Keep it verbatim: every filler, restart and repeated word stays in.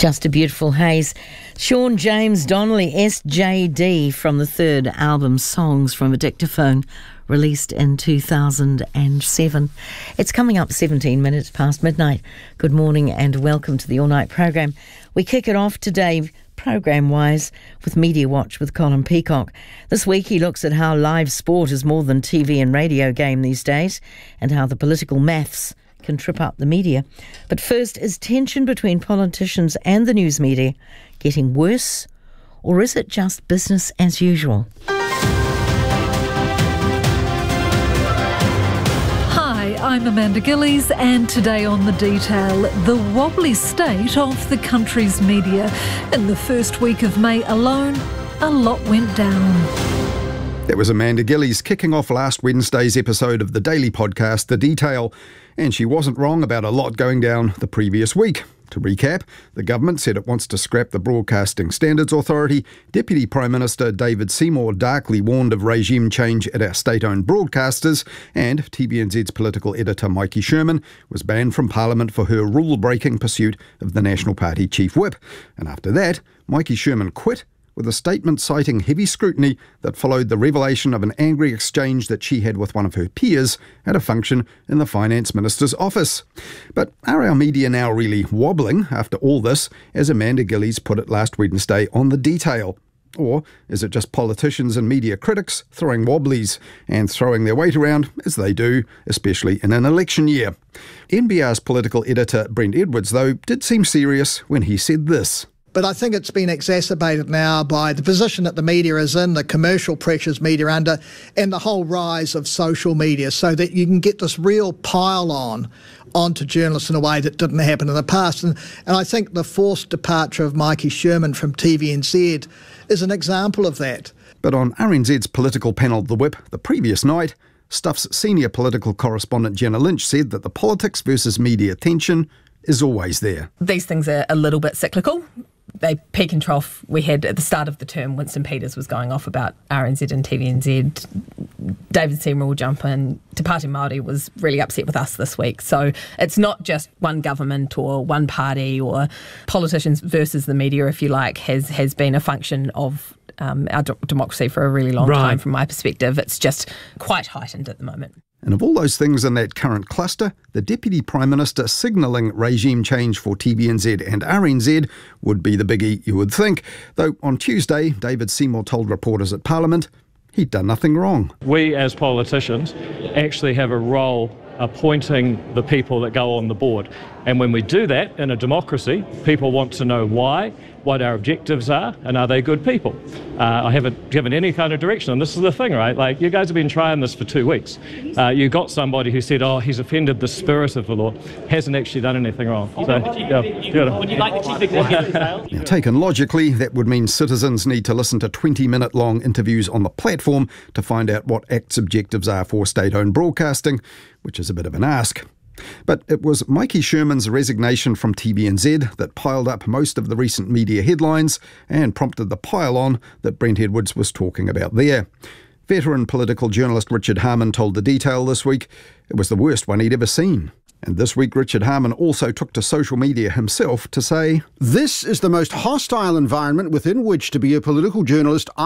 Just a Beautiful Haze. Sean James Donnelly, S J D, from the third album Songs from a Dictaphone, released in two thousand seven. It's coming up seventeen minutes past midnight. Good morning and welcome to the All Night programme. We kick it off today, programme-wise, with Media Watch with Colin Peacock. This week he looks at how live sport is more than T V and radio game these days, and how the political maths can trip up the media. But first, is tension between politicians and the news media getting worse, or is it just business as usual? Hi, I'm Amanda Gillies, and today on The Detail, the wobbly state of the country's media. In the first week of May alone, a lot went down. That was Amanda Gillies kicking off last Wednesday's episode of the daily podcast, The Detail. And she wasn't wrong about a lot going down the previous week. To recap, the government said it wants to scrap the Broadcasting Standards Authority. Deputy Prime Minister David Seymour darkly warned of regime change at our state-owned broadcasters, and T V N Z's political editor Maiki Sherman was banned from Parliament for her rule-breaking pursuit of the National Party chief whip. And after that, Maiki Sherman quit, with a statement citing heavy scrutiny that followed the revelation of an angry exchange that she had with one of her peers at a function in the Finance Minister's office. But are our media now really wobbling after all this, as Amanda Gillies put it last Wednesday on The Detail? Or is it just politicians and media critics throwing wobblies and throwing their weight around, as they do, especially in an election year? N B R's political editor Brent Edwards, though, did seem serious when he said this. But I think it's been exacerbated now by the position that the media is in, the commercial pressures media are under, and the whole rise of social media, so that you can get this real pile-on onto journalists in a way that didn't happen in the past. And, and I think the forced departure of Maiki Sherman from T V N Z is an example of that. But on R N Z's political panel The Whip the previous night, Stuff's senior political correspondent Jenna Lynch said that the politics versus media tension is always there. These things are a little bit cyclical. They peak and trough. We had at the start of the term, Winston Peters was going off about R N Z and T V N Z. David Seymour will jump in. Te Pāti Māori was really upset with us this week. So it's not just one government or one party or politicians versus the media, if you like, has, has been a function of um, our d- democracy for a really long right. time from my perspective. It's just quite heightened at the moment. And of all those things in that current cluster, the Deputy Prime Minister signalling regime change for T V N Z and R N Z would be the biggie, you would think. Though on Tuesday, David Seymour told reporters at Parliament he'd done nothing wrong. We as politicians actually have a role appointing the people that go on the board. And when we do that in a democracy, people want to know why, what our objectives are, and are they good people? Uh, I haven't given any kind of direction, and this is the thing, right? Like, you guys have been trying this for two weeks. Uh, you got somebody who said, oh, he's offended the spirit of the law, hasn't actually done anything wrong. So, yeah, yeah. Would you like the chief executive now, taken logically, that would mean citizens need to listen to twenty-minute long interviews on the platform to find out what ACT's objectives are for state-owned broadcasting, which is a bit of an ask. But it was Maiki Sherman's resignation from T V N Z that piled up most of the recent media headlines and prompted the pile-on that Brent Edwards was talking about there. Veteran political journalist Richard Harman told The Detail this week it was the worst one he'd ever seen. And this week, Richard Harman also took to social media himself to say, "This is the most hostile environment within which to be a political journalist